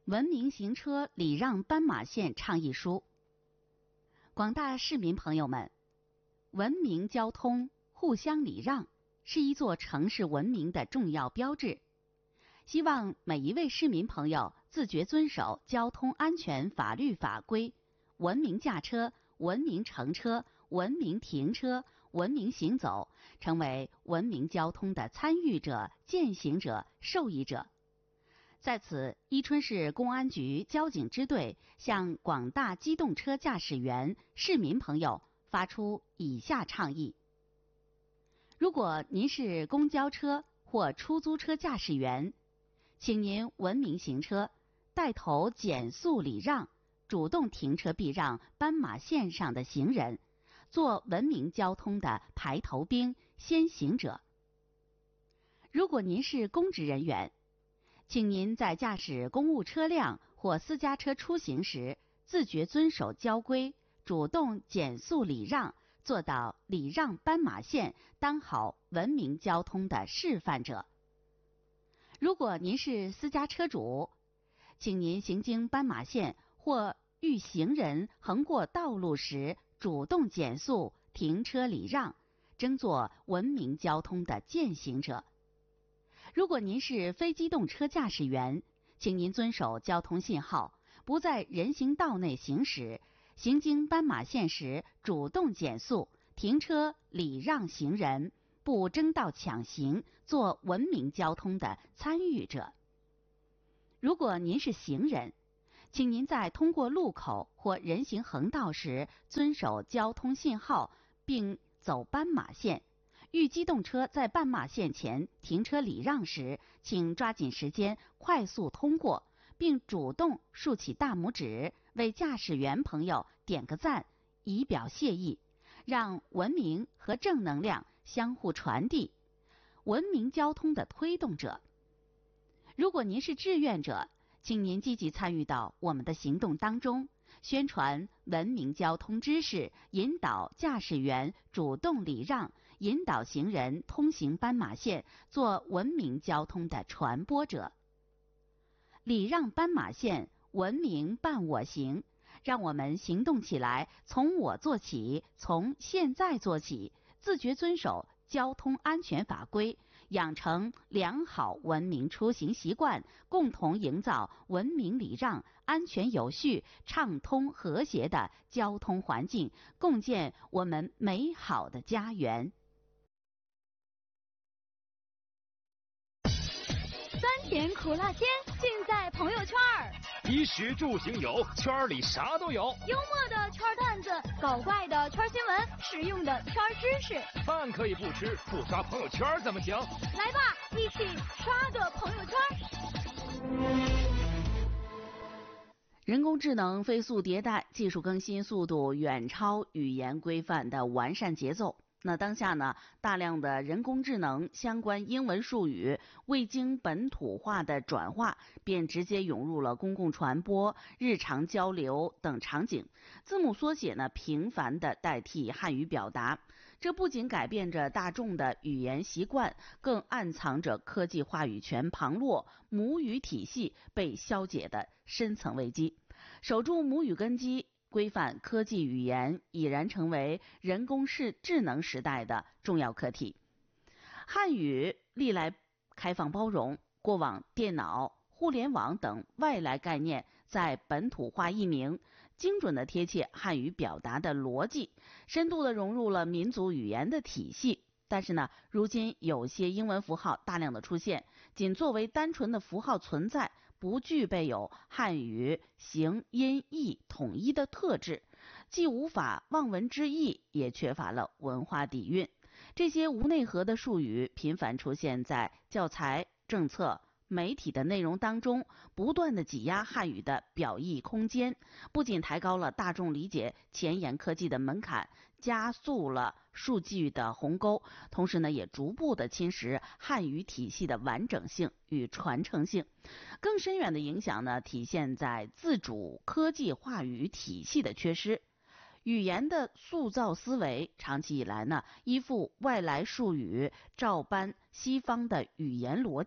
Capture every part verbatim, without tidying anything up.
文明行车礼让斑马线倡议书。广大市民朋友们，文明交通、互相礼让是一座城市文明的重要标志。希望每一位市民朋友自觉遵守交通安全法律法规，文明驾车、文明乘车、文明停车、文明行走，成为文明交通的参与者、践行者、受益者。在此，伊春市公安局交警支队向广大机动车驾驶员、市民朋友发出以下倡议：如果您是公交车或出租车驾驶员，请您文明行车，带头减速礼让，主动停车避让斑马线上的行人，做文明交通的排头兵、先行者。如果您是公职人员，请您在驾驶公务车辆或私家车出行时，自觉遵守交规，主动减速礼让，做到礼让斑马线，当好文明交通的示范者。如果您是私家车主，请您行经斑马线或遇行人横过道路时，主动减速、停车礼让，争做文明交通的践行者。如果您是非机动车驾驶员，请您遵守交通信号，不在人行道内行驶，行经斑马线时主动减速、停车礼让行人，不争道抢行，做文明交通的参与者。如果您是行人，请您在通过路口或人行横道时遵守交通信号，并走斑马线。遇机动车在斑马线前停车礼让时，请抓紧时间快速通过，并主动竖起大拇指，为驾驶员朋友点个赞，以表谢意，让文明和正能量相互传递，文明交通的推动者。如果您是志愿者，请您积极参与到我们的行动当中，宣传文明交通知识，引导驾驶员主动礼让，引导行人通行斑马线，做文明交通的传播者。礼让斑马线，文明伴我行，让我们行动起来，从我做起，从现在做起，自觉遵守交通安全法规，养成良好文明出行习惯，共同营造文明礼让、安全有序、畅通和谐的交通环境，共建我们美好的家园。 酸甜苦辣鲜，尽在朋友圈儿。 衣食住行有，圈里啥都有。 幽默的圈段子，搞怪的圈新闻，实用的圈知识。 饭可以不吃，不刷朋友圈怎么行？ 来吧，一起刷个朋友圈。 人工智能飞速迭代，技术更新速度远超语言规范的完善节奏。那当下呢，大量的人工智能相关英文术语未经本土化的转化，便直接涌入了公共传播、日常交流等场景。字母缩写呢，频繁地代替汉语表达，这不仅改变着大众的语言习惯，更暗藏着科技话语权旁落、母语体系被消解的深层危机。守住母语根基，规范科技语言已然成为人工智能时代的重要课题。汉语历来开放包容，过往电脑、互联网等外来概念在本土化译名，精准地贴切汉语表达的逻辑，深度地融入了民族语言的体系。但是呢，如今有些英文符号大量的出现，仅作为单纯的符号存在，不具备有汉语形音义统一的特质，既无法望文知义，也缺乏了文化底蕴。这些无内核的术语频繁出现在教材、政策、媒体的内容当中，不断的挤压汉语的表意空间，不仅抬高了大众理解前沿科技的门槛，加速了数据的鸿沟，同时呢，也逐步的侵蚀汉语体系的完整性与传承性。更深远的影响呢，体现在自主科技话语体系的缺失。语言的塑造思维长期以来呢，依附外来术语，照搬西方的语言逻辑，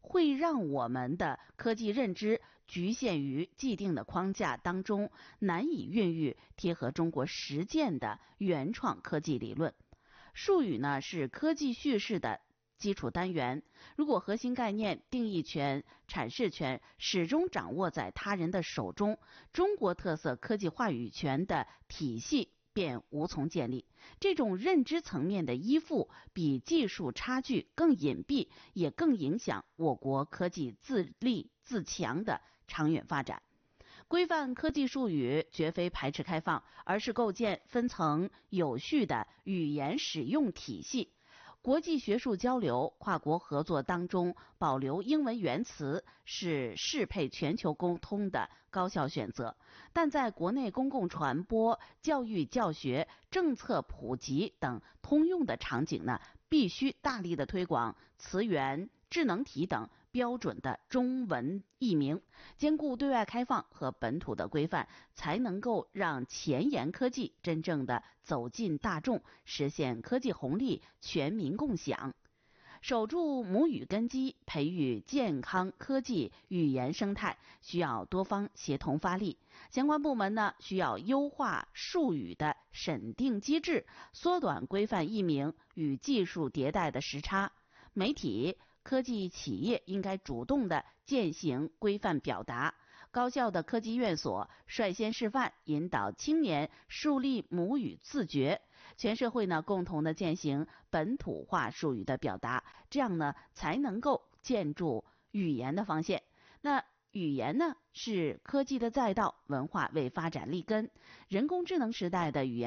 会让我们的科技认知局限于既定的框架当中，难以孕育贴合中国实践的原创科技理论。术语呢是科技叙事的基础单元，如果核心概念、定义权、阐释权始终掌握在他人的手中，中国特色科技话语权的体系便无从建立。这种认知层面的依附，比技术差距更隐蔽，也更影响我国科技自立自强的长远发展。规范科技术语绝非排斥开放，而是构建分层有序的语言使用体系。国际学术交流、跨国合作当中，保留英文原词是适配全球沟通的高效选择。但在国内公共传播、教育教学、政策普及等通用的场景呢，必须大力的推广词源、智能体等标准的中文译名，兼顾对外开放和本土的规范，才能够让前沿科技真正的走进大众，实现科技红利全民共享。守住母语根基，培育健康科技语言生态，需要多方协同发力。相关部门呢，需要优化术语的审定机制，缩短规范译名与技术迭代的时差。媒体、科技企业应该主动的践行规范表达，高校的科技院所率先示范，引导青年树立母语自觉，全社会呢共同的践行本土化术语的表达，这样呢才能够建筑语言的防线。那语言呢是科技的载道，文化为发展立根，人工智能时代的语言